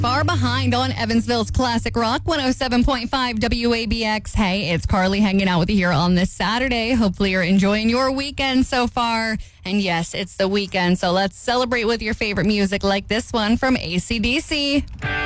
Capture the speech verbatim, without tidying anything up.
Far Behind on Evansville's Classic Rock one oh seven point five W A B X. Hey, it's Carly hanging out with you here on this Saturday. Hopefully you're enjoying your weekend so far. And yes, it's the weekend, so let's celebrate with your favorite music like this one from A C D C.